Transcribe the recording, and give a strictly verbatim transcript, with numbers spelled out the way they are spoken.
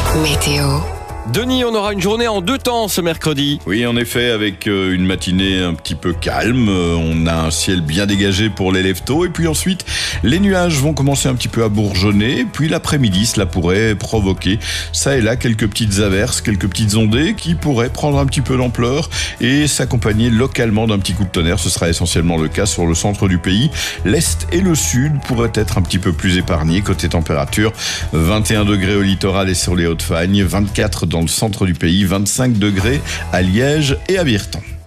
Météo. Denis, on aura une journée en deux temps ce mercredi. Oui, en effet, avec euh, une matinée un petit peu calme, euh, on a un ciel bien dégagé pour les lève-tôt, et puis ensuite, les nuages vont commencer un petit peu à bourgeonner, puis l'après-midi, cela pourrait provoquer ça et là quelques petites averses, quelques petites ondées qui pourraient prendre un petit peu d'ampleur et s'accompagner localement d'un petit coup de tonnerre. Ce sera essentiellement le cas sur le centre du pays. L'est et le sud pourraient être un petit peu plus épargnés. Côté température, vingt et un degrés au littoral et sur les Hautes-Fagnes, vingt-quatre dans le centre du pays, vingt-cinq degrés à Liège et à Virton.